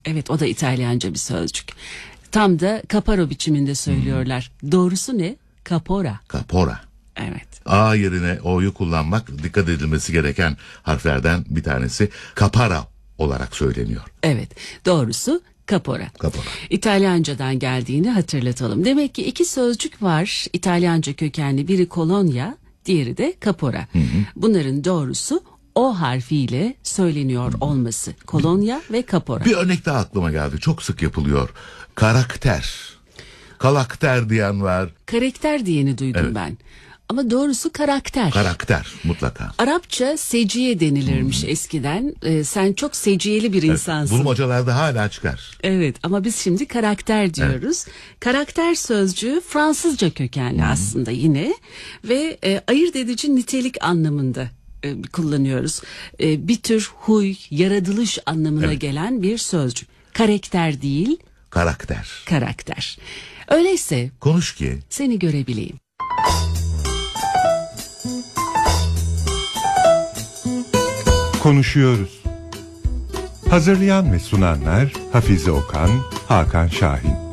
Evet, o da İtalyanca bir sözcük. Tam da caparo biçiminde söylüyorlar. Doğrusu ne? Capora. Capora. Evet. A yerine O'yu kullanmak dikkat edilmesi gereken harflerden bir tanesi. Capara olarak söyleniyor. Evet, doğrusu capora. Capora. İtalyancadan geldiğini hatırlatalım. Demek ki iki sözcük var İtalyanca kökenli, biri Colonia, diğeri de capora. Bunların doğrusu O harfiyle söyleniyor olması. Colonia ve capora. Bir örnek daha aklıma geldi. Çok sık yapılıyor. Karakter. Kalakter diyen var. Karakter diyeni duydum Evet. ben. Ama doğrusu karakter. Karakter mutlaka. Arapça seciye denilirmiş eskiden. Sen çok seciyeli bir insansın. Bulmacalarda hala çıkar. Evet, ama biz şimdi karakter diyoruz. Karakter sözcüğü Fransızca kökenli aslında yine ve ayırt edici nitelik anlamında kullanıyoruz. Bir tür huy, yaratılış anlamına gelen bir sözcük. Karakter değil, Karakter. karakter. Öyleyse Konuş ki seni görebileyim. Konuşuyoruz. Hazırlayan ve sunanlar Hafize Okan, Hakan Şahin.